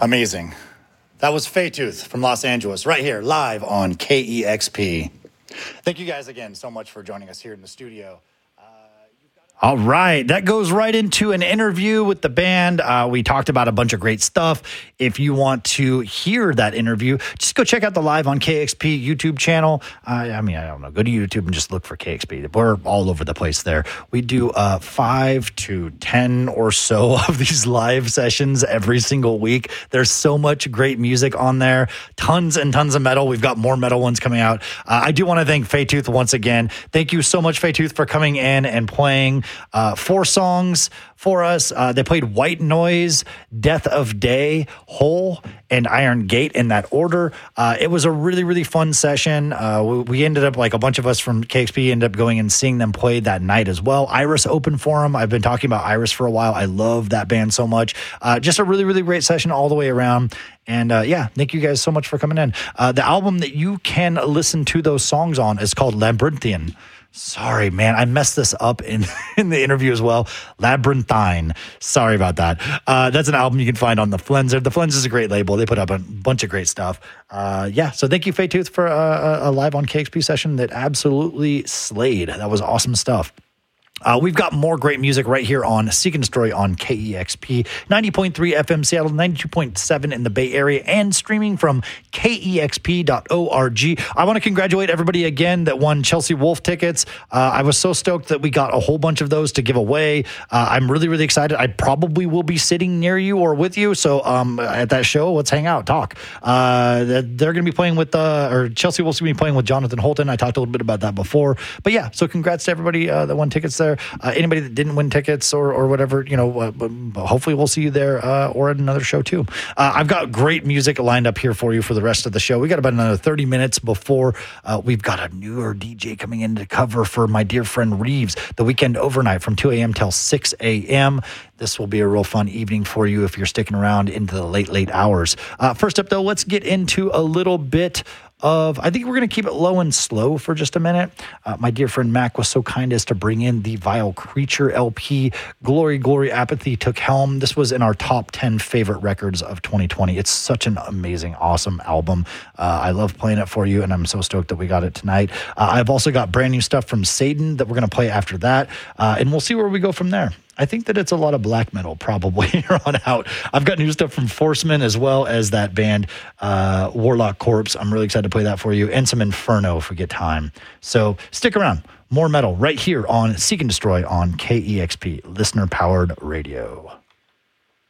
Amazing. That was Faytooth from Los Angeles, right here, live on KEXP. Thank you guys again so much for joining us here in the studio. All right, that goes right into an interview with the band. We talked about a bunch of great stuff. If you want to hear that interview, just go check out the Live on KXP YouTube channel. I don't know. Go to YouTube and just look for KXP. We're all over the place there. We do 5 to 10 or so of these live sessions every single week. There's so much great music on there. Tons and tons of metal. We've got more metal ones coming out. I do want to thank Faytooth once again. Thank you so much, Faytooth, for coming in and playing 4 songs for us. They played White Noise, Death of Day, Hole, and Iron Gate in that order. It was a really, really fun session. We ended up, like a bunch of us from KXP ended up going and seeing them play that night as well. Iris opened for them. I've been talking about Iris for a while. I love that band so much. Just a really, really great session all the way around. And thank you guys so much for coming in. The album that you can listen to those songs on is called Labyrinthian. Sorry, man. I messed this up in the interview as well. Labyrinthine. Sorry about that. That's an album you can find on The Flenser. The Flenser is a great label. They put up a bunch of great stuff. So thank you, Faytooth, for a live on KXP session that absolutely slayed. That was awesome stuff. We've got more great music right here on Seek and Destroy on KEXP, 90.3 FM Seattle, 92.7 in the Bay Area, and streaming from KEXP.org. I want to congratulate everybody again that won Chelsea Wolfe tickets. I was so stoked that we got a whole bunch of those to give away. I'm really, really excited. I probably will be sitting near you or with you. So at that show, let's hang out, talk. They're going to be playing with, Chelsea Wolfe's going to be playing with Jonathan Holton. I talked a little bit about that before. But yeah, so congrats to everybody that won tickets there. Anybody that didn't win tickets or whatever, hopefully we'll see you there or at another show too. I've got great music lined up here for you for the rest of the show. We got about another 30 minutes before we've got a newer DJ coming in to cover for my dear friend Reeves, the weekend overnight from 2 a.m. till 6 a.m. This will be a real fun evening for you if you're sticking around into the late hours. First up, though, let's get into a little bit I think we're going to keep it low and slow for just a minute. My dear friend Mac was so kind as to bring in the Vile Creature LP. Glory, Glory, Apathy took helm. This was in our top 10 favorite records of 2020. It's such an amazing, awesome album. I love playing it for you, and I'm so stoked that we got it tonight. I've also got brand new stuff from Satan that we're going to play after that, and we'll see where we go from there. I think that it's a lot of black metal probably here on out. I've got new stuff from Forceman as well as that band Warlock Corpse. I'm really excited to play that for you, and some Inferno if we get time. So stick around. More metal right here on Seek and Destroy on KEXP, listener-powered radio.